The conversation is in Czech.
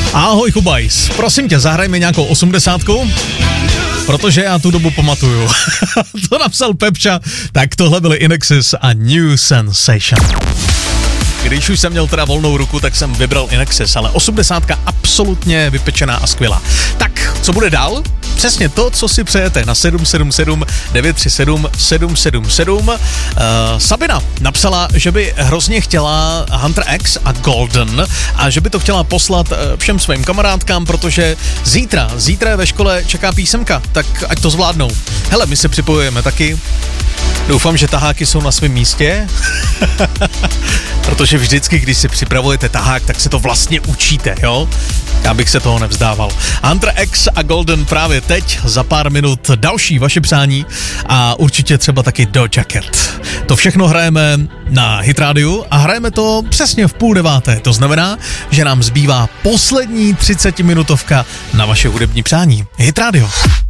Ahoj Chubajs, prosím tě, zahraj mi nějakou 80, protože já tu dobu pamatuju. To napsal Pepča, tak tohle byly Inexis a New Sensation. Když už jsem měl teda volnou ruku, tak jsem vybral Inexis, ale 80 absolutně vypečená a skvělá. Tak, co bude dál? Přesně to, co si přejete na 777 937 777. Sabina napsala, že by hrozně chtěla Hunter X a Golden a že by to chtěla poslat všem svým kamarádkám, protože zítra ve škole čeká písemka, tak ať to zvládnou. Hele, my se připojujeme taky. Doufám, že taháky jsou na svém místě, protože vždycky, když si připravujete tahák, tak se to vlastně učíte, jo? Já bych se toho nevzdával. Hunter X a Golden právě teď, za pár minut další vaše přání a určitě třeba taky Doja Cat. To všechno hrajeme na Hit Radio a hrajeme to přesně v 8:30. To znamená, že nám zbývá poslední 30-minutovka na vaše hudební přání. Hit Radio.